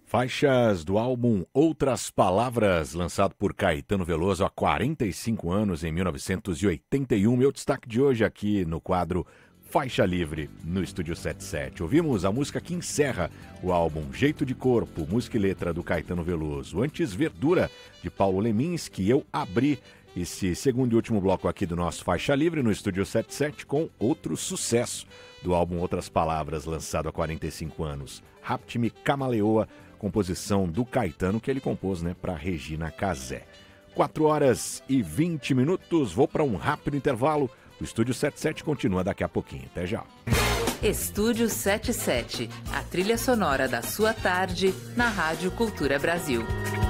Faixas do álbum Outras Palavras, lançado por Caetano Veloso há 45 anos, em 1981. Meu destaque de hoje aqui no quadro Faixa Livre, no Estúdio 77. Ouvimos a música que encerra o álbum Jeito de Corpo, música e letra do Caetano Veloso. Antes, Verdura, de Paulo Lemins, que eu abri esse segundo e último bloco aqui do nosso Faixa Livre, no Estúdio 77, com outro sucesso do álbum Outras Palavras, lançado há 45 anos. Rapt-me Camaleoa, composição do Caetano, que ele compôs, para Regina Casé. 4h20, vou para um rápido intervalo. O Estúdio 77 continua daqui a pouquinho. Até já. Estúdio 77, a trilha sonora da sua tarde na Rádio Cultura Brasil.